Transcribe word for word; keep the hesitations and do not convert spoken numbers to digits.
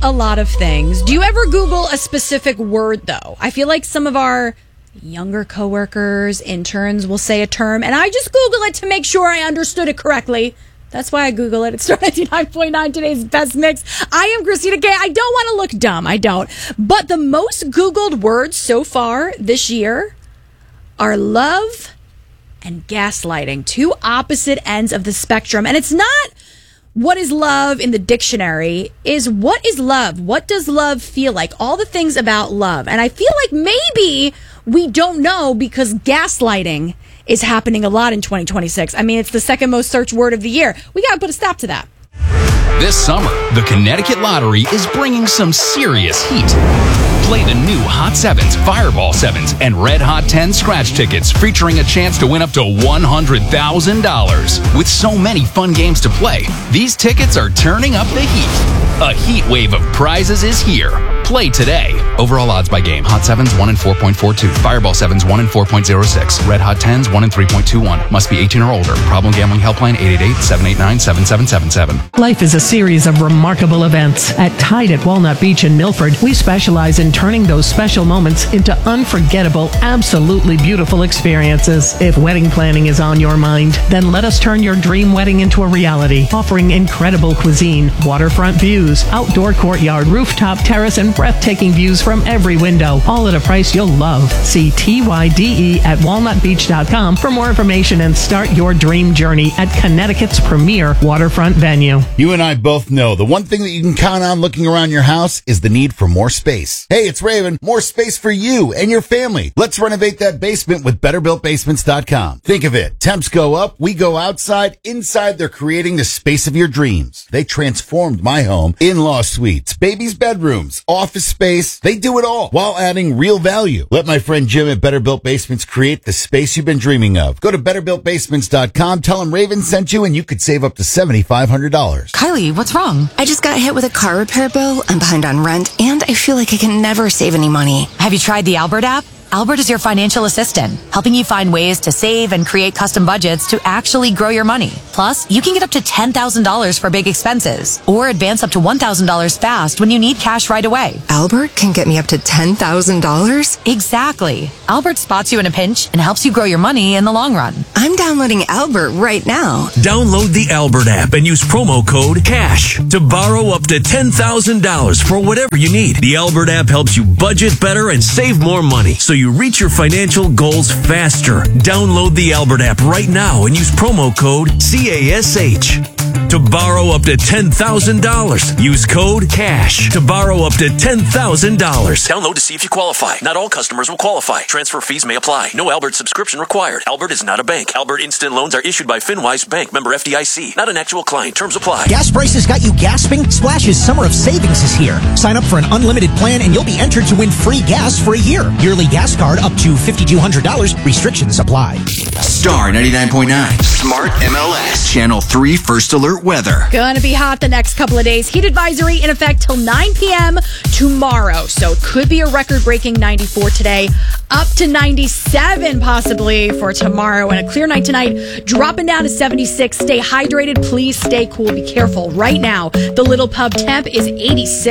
a lot of things. Do you ever Google a specific word, though? I feel like some of our younger coworkers, interns will say a term, and I just Google it to make sure I understood it correctly. That's why I Google it. It's Star ninety-nine point nine, today's best mix. I am Christina Kay. I don't want to look dumb. I don't. But the most Googled words so far this year are love and gaslighting. Two opposite ends of the spectrum. And it's not what is love in the dictionary, is what is love? What does love feel like? All the things about love. And I feel like maybe we don't know because gaslighting is happening a lot in twenty twenty-six. I mean, it's the second most searched word of the year. We got to put a stop to that. This summer, the Connecticut Lottery is bringing some serious heat. Play the new Hot Sevens, Fireball Sevens, and Red Hot ten scratch tickets featuring a chance to win up to one hundred thousand dollars. With so many fun games to play, these tickets are turning up the heat. A heat wave of prizes is here. Play today. Overall odds by game. Hot Sevens, one in four point four two. Fireball Sevens, one in four point zero six. Red Hot tens, one in three point two one. Must be eighteen or older. Problem gambling helpline, eight eight eight, seven eight nine, seven seven seven seven. Life is a series of remarkable events. At Tide at Walnut Beach in Milford, we specialize in turning those special moments into unforgettable, absolutely beautiful experiences. If wedding planning is on your mind, then let us turn your dream wedding into a reality. Offering incredible cuisine, waterfront views, outdoor courtyard, rooftop terrace, and breathtaking views from every window, all at a price you'll love. See T Y D E at walnut beach dot com for more information and start your dream journey at Connecticut's premier waterfront venue. You and I both know the one thing that you can count on looking around your house is the need for more space. Hey, it's Raven. More space for you and your family. Let's renovate that basement with better built basements dot com. Think of it. Temps go up, we go outside. Inside, they're creating the space of your dreams. They transformed my home. In-law suites, babies' bedrooms, office space. They do it all while adding real value. Let my friend Jim at Better Built Basements create the space you've been dreaming of. Go to better built basements dot com, tell him Raven sent you, and you could save up to seven thousand five hundred dollars. Kylie, what's wrong? I just got hit with a car repair bill. I'm behind on rent, and I feel like I can never save any money. Have you tried the Albert app? Albert is your financial assistant, helping you find ways to save and create custom budgets to actually grow your money. Plus, you can get up to ten thousand dollars for big expenses or advance up to one thousand dollars fast when you need cash right away. Albert can get me up to ten thousand dollars? Exactly. Albert spots you in a pinch and helps you grow your money in the long run. I'm downloading Albert right now. Download the Albert app and use promo code CASH to borrow up to ten thousand dollars for whatever you need. The Albert app helps you budget better and save more money, so you reach your financial goals faster. Download the Albert app right now and use promo code CASH to borrow up to ten thousand dollars. Use code CASH to borrow up to ten thousand dollars. Download to see if you qualify. Not all customers will qualify. Transfer fees may apply. No Albert subscription required. Albert is not a bank. Albert Instant Loans are issued by FinWise Bank, member F D I C. Not an actual client. Terms apply. Gas prices got you gasping? Splash's Summer of Savings is here. Sign up for an unlimited plan and you'll be entered to win free gas for a year. Yearly gas card up to five thousand two hundred dollars. Restrictions apply. Star ninety-nine point nine. Smart M L S. Channel three First Alert Weather. Gonna be hot the next couple of days. Heat advisory in effect till nine p.m. tomorrow. So it could be a record-breaking ninety-four today. Up to ninety-seven possibly for tomorrow. And a clear night tonight. Dropping down to seventy-six. Stay hydrated. Please stay cool. Be careful. Right now, the Little Pub temp is eighty-six.